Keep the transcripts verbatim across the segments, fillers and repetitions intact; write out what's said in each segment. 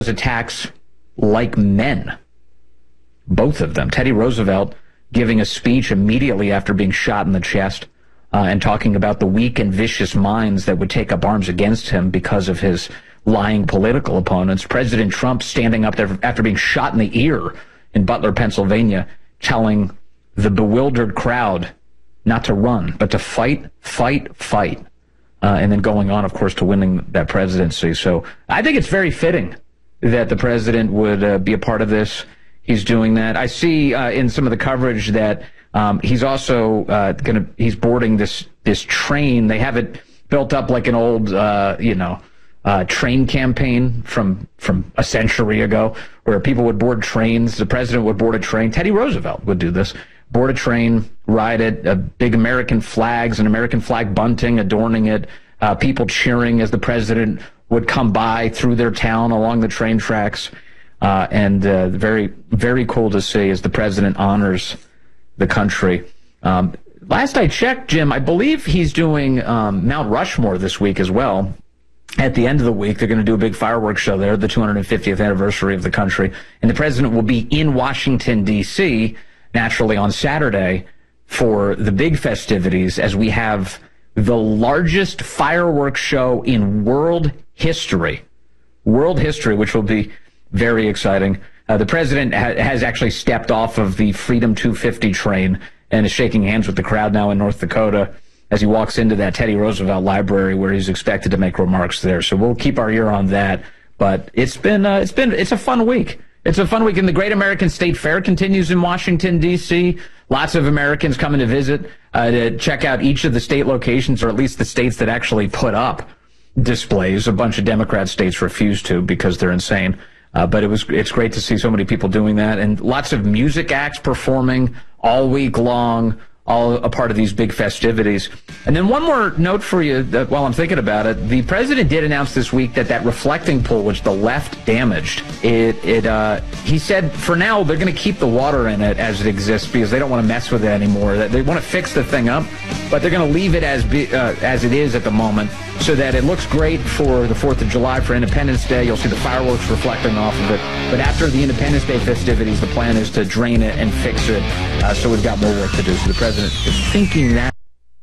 attacks like men. Both of them. Teddy Roosevelt giving a speech immediately after being shot in the chest uh, and talking about the weak and vicious minds that would take up arms against him because of his lying political opponents. President Trump standing up there after being shot in the ear in Butler, Pennsylvania, telling the bewildered crowd not to run, but to fight, fight, fight. Uh, and then going on, of course, to winning that presidency. So I think it's very fitting that the president would uh, be a part of this. He's doing that. I see uh, in some of the coverage that um, he's also uh, going to, he's boarding this, this train. They have it built up like an old, uh, you know, uh, train campaign from, from a century ago where people would board trains. The president would board a train. Teddy Roosevelt would do this. Board a train, ride it, uh, big American flags and American flag bunting adorning it, uh, people cheering as the president would come by through their town along the train tracks. Uh, and uh, very, very cool to see as the president honors the country. Um, last I checked, Jim, I believe he's doing um, Mount Rushmore this week as well. At the end of the week, they're going to do a big fireworks show there, the two hundred fiftieth anniversary of the country. And the president will be in Washington, D C, naturally on Saturday for the big festivities as we have the largest fireworks show in world history. World history, which will be very exciting. Uh, the president ha- has actually stepped off of the Freedom two fifty train and is shaking hands with the crowd now in North Dakota as he walks into that Teddy Roosevelt library where he's expected to make remarks there. So we'll keep our ear on that. But it's been, uh, it's been, it's a fun week. It's a fun week. And the Great American State Fair continues in Washington, D C. Lots of Americans coming to visit, uh, to check out each of the state locations, or at least the states that actually put up displays. A bunch of Democrat states refuse to because they're insane. Uh, but it was, it's great to see so many people doing that, and lots of music acts performing all week long, all a part of these big festivities. And then one more note for you that while I'm thinking about it, the president did announce this week that that reflecting pool, which the left damaged, it, it, uh, he said for now they're going to keep the water in it as it exists because they don't want to mess with it anymore. They want to fix the thing up, but they're going to leave it as, be, uh, as it is at the moment so that it looks great for the fourth of July, for Independence Day. You'll see the fireworks reflecting off of it. But after the Independence Day festivities, the plan is to drain it and fix it. Uh, so we've got more work to do. So the president is thinking that.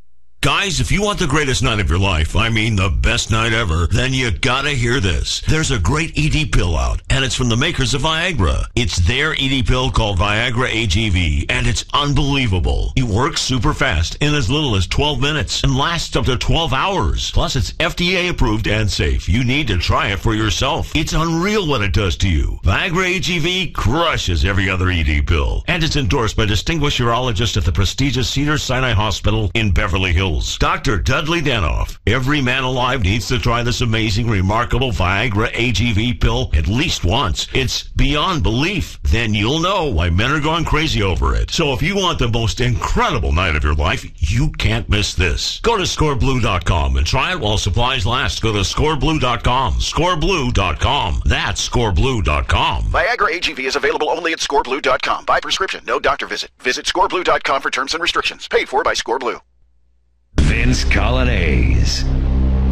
Guys, if you want the greatest night of your life, I mean the best night ever, then you gotta hear this. There's a great E D pill out, and it's from the makers of Viagra. It's their E D pill called Viagra A G V, and it's unbelievable. It works super fast in as little as twelve minutes and lasts up to twelve hours. Plus, it's F D A approved and safe. You need to try it for yourself. It's unreal what it does to you. Viagra A G V crushes every other E D pill, and it's endorsed by distinguished urologist at the prestigious Cedars-Sinai Hospital in Beverly Hills. Doctor Dudley Danoff. Every man alive needs to try this amazing, remarkable Viagra A G V pill at least once. It's beyond belief. Then you'll know why men are going crazy over it. So if you want the most incredible night of your life, you can't miss this. Go to score blue dot com and try it while supplies last. Go to score blue dot com. score blue dot com. That's score blue dot com. Viagra A G V is available only at score blue dot com. By prescription, no doctor visit. Visit score blue dot com for terms and restrictions. Paid for by ScoreBlue. Vince Coglianese.